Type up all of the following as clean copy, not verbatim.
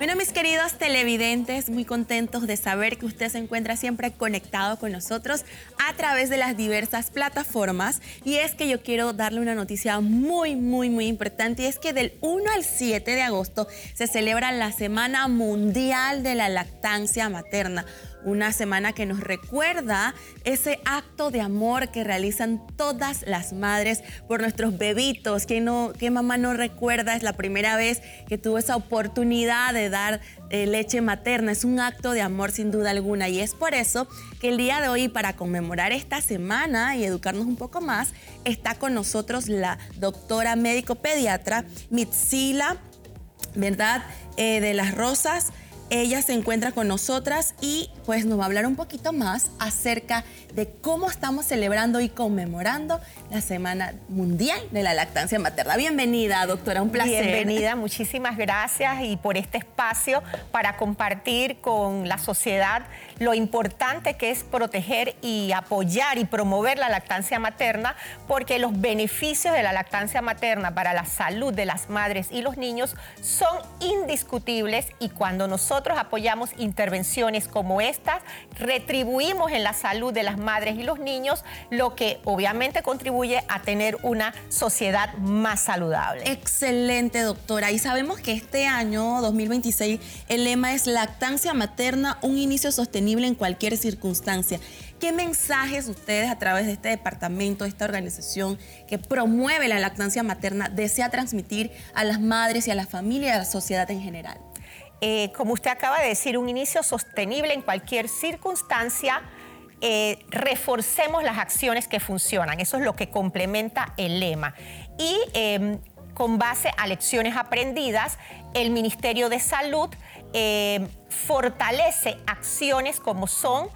Bueno, mis queridos televidentes, muy contentos de saber que usted se encuentra siempre conectado con nosotros a través de las diversas plataformas. Y es que yo quiero darle una noticia muy importante, y es que del 1 al 7 de agosto se celebra la Semana Mundial de la Lactancia Materna. Una semana que nos recuerda ese acto de amor que realizan todas las madres por nuestros bebitos. ¿Qué mamá no recuerda? Es la primera vez que tuvo esa oportunidad de dar leche materna. Es un acto de amor sin duda alguna, y es por eso que el día de hoy, para conmemorar esta semana y educarnos un poco más, está con nosotros la doctora médico pediatra Mitzila, ¿verdad? De las Rosas. Ella se encuentra con nosotras y pues nos va a hablar un poquito más acerca de cómo estamos celebrando y conmemorando la Semana Mundial de la Lactancia Materna. Bienvenida, doctora, un placer. Bienvenida, muchísimas gracias y por este espacio para compartir con la sociedad lo importante que es proteger y apoyar y promover la lactancia materna, porque los beneficios de la lactancia materna para la salud de las madres y los niños son indiscutibles, y cuando nosotros apoyamos intervenciones como estas, retribuimos en la salud de las madres y los niños, lo que obviamente contribuye a tener una sociedad más saludable. Excelente, doctora. Y sabemos que este año, 2026, el lema es lactancia materna, un inicio sostenible en cualquier circunstancia. ¿Qué mensajes ustedes, a través de este departamento, de esta organización que promueve la lactancia materna, desea transmitir a las madres y a la familia y a la sociedad en general? Como usted acaba de decir, un inicio sostenible en cualquier circunstancia. Reforcemos las acciones que funcionan. Eso es lo que complementa el lema. Y con base a lecciones aprendidas, el Ministerio de Salud fortalece acciones como son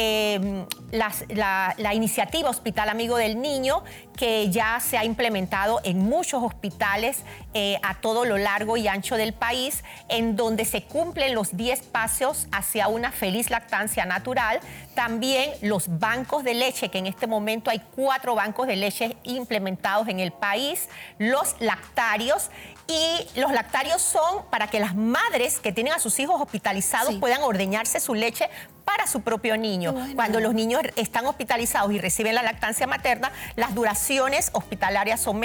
la iniciativa Hospital Amigo del Niño, que ya se ha implementado en muchos hospitales a todo lo largo y ancho del país, en donde se cumplen los 10 pasos hacia una feliz lactancia natural. También los bancos de leche, que en este momento hay 4 bancos de leche implementados en el país, los lactarios. Y los lactarios son para que las madres que tienen a sus hijos hospitalizados puedan ordeñarse su leche para su propio niño. Bueno. Cuando los niños están hospitalizados y reciben la lactancia materna, las duraciones hospitalarias son